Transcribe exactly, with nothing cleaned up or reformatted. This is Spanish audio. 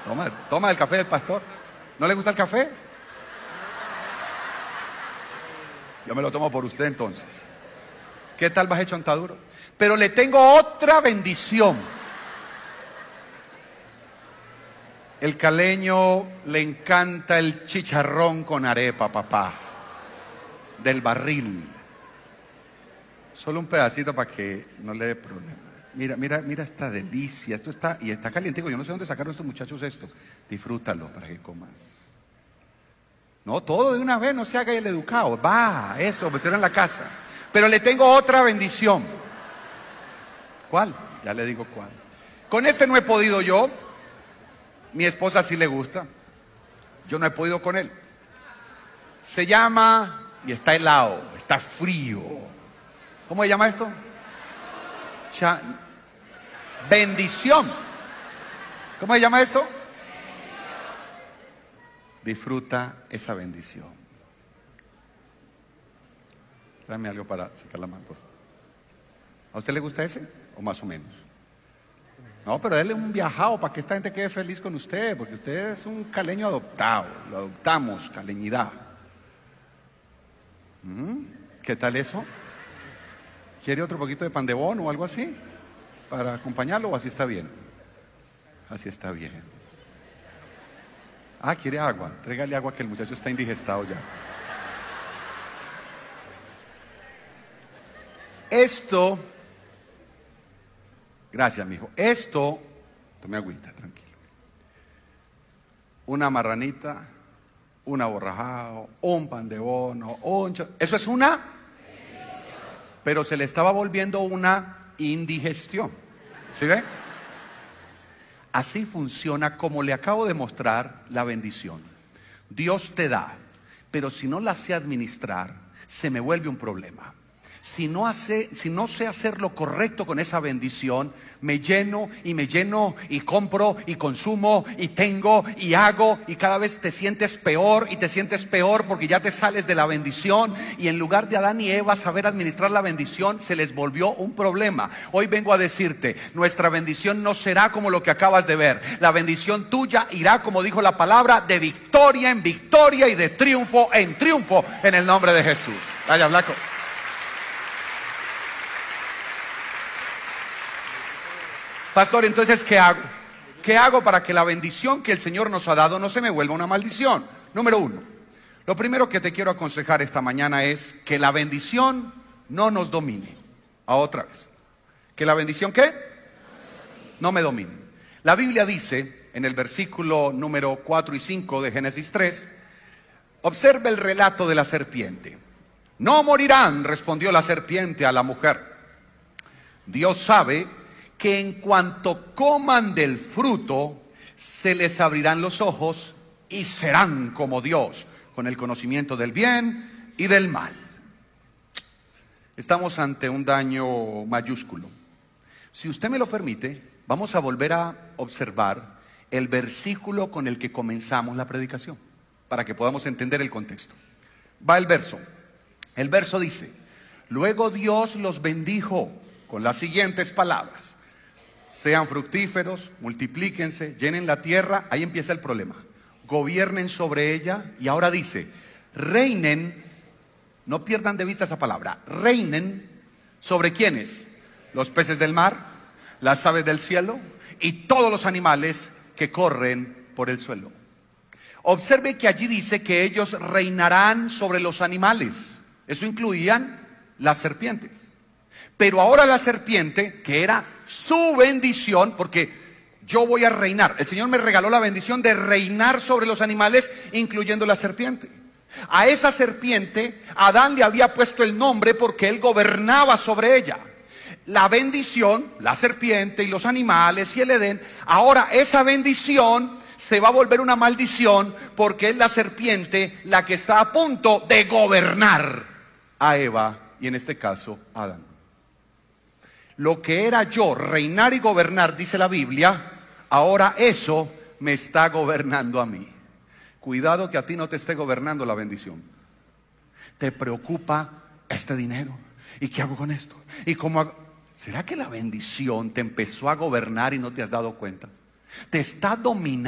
Toma, toma el café del pastor. ¿No le gusta el café? Yo me lo tomo por usted entonces. ¿Qué tal vas hecho chontaduro? Pero le tengo otra bendición. El caleño le encanta el chicharrón con arepa, papá. Del barril. Solo un pedacito para que no le dé problema. Mira, mira, mira esta delicia. Esto está, y está calientico. Yo no sé dónde sacaron estos muchachos esto. Disfrútalo para que comas. No, todo de una vez, no se haga el educado. Va, eso, meter en la casa. Pero le tengo otra bendición. ¿Cuál? Ya le digo cuál. Con este no he podido yo. Mi esposa sí le gusta. Yo no he podido con él. Se llama, y está helado, está frío. ¿Cómo se llama esto? Cha- bendición. ¿Cómo se llama esto? Disfruta esa bendición. Dame algo para sacar la mano, por favor. ¿A usted le gusta ese? ¿O más o menos? No, pero déle un viajado para que esta gente quede feliz con usted, porque usted es un caleño adoptado. Lo adoptamos, caleñidad. ¿Mm? ¿Qué tal eso? ¿Quiere otro poquito de pan de bono o algo así? ¿Para acompañarlo o así está bien? Así está bien. Ah, ¿quiere agua? Trégale agua que el muchacho está indigestado ya. Esto, gracias, mijo. Esto, tome agüita, tranquilo. Una marranita, una borrajao, un pan de bono, un cho- eso es una, pero se le estaba volviendo una indigestión. ¿Sí ve? Así funciona, como le acabo de mostrar, la bendición. Dios te da, pero si no la sé administrar, se me vuelve un problema. Si no, hace, si no sé hacer lo correcto con esa bendición, me lleno y me lleno y compro y consumo y tengo y hago, y cada vez te sientes peor y te sientes peor porque ya te sales de la bendición, y en lugar de Adán y Eva saber administrar la bendición, se les volvió un problema. Hoy vengo a decirte, nuestra bendición no será como lo que acabas de ver. La bendición tuya irá, como dijo la palabra, de victoria en victoria y de triunfo en triunfo, en el nombre de Jesús. Vaya, Blanco. Pastor, entonces, ¿qué hago? ¿Qué hago para que la bendición que el Señor nos ha dado no se me vuelva una maldición? Número uno, lo primero que te quiero aconsejar esta mañana es que la bendición no nos domine. A otra vez. ¿Que la bendición qué? No me domine. La Biblia dice, en el versículo número cuatro y cinco de Génesis tres, observe el relato de la serpiente. No morirán, respondió la serpiente a la mujer. Dios sabe que en cuanto coman del fruto, se les abrirán los ojos y serán como Dios, con el conocimiento del bien y del mal. Estamos ante un daño mayúsculo. Si usted me lo permite, vamos a volver a observar el versículo con el que comenzamos la predicación, para que podamos entender el contexto. Va el verso. El verso dice: luego Dios los bendijo con las siguientes palabras: sean fructíferos, multiplíquense, llenen la tierra. Ahí empieza el problema. Gobiernen sobre ella. Y ahora dice, reinen. No pierdan de vista esa palabra. Reinen sobre ¿quiénes? Los peces del mar, las aves del cielo y todos los animales que corren por el suelo. Observe que allí dice que ellos reinarán sobre los animales. Eso incluían las serpientes. Pero ahora la serpiente, que era su bendición, porque yo voy a reinar. El Señor me regaló la bendición de reinar sobre los animales, incluyendo la serpiente. A esa serpiente, Adán le había puesto el nombre porque él gobernaba sobre ella. La bendición, la serpiente y los animales y el Edén, ahora esa bendición se va a volver una maldición porque es la serpiente la que está a punto de gobernar a Eva y en este caso a Adán. Lo que era yo, reinar y gobernar, dice la Biblia, ahora eso me está gobernando a mí. Cuidado que a ti no te esté gobernando la bendición. Te preocupa este dinero. ¿Y qué hago con esto? ¿Y cómo hago? ¿Será que la bendición te empezó a gobernar y no te has dado cuenta? Te está dominando.